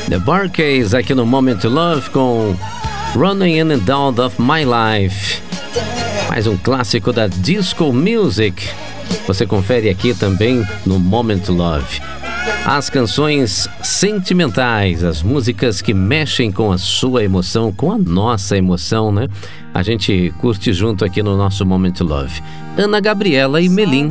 The Bar-Kays aqui no Moment to Love com Running in and Out of My Life. Mais um clássico da Disco Music. Você confere aqui também no Moment to Love. As canções sentimentais, as músicas que mexem com a sua emoção, com a nossa emoção, né? A gente curte junto aqui no nosso Moment to Love. Ana Gabriela e Melim.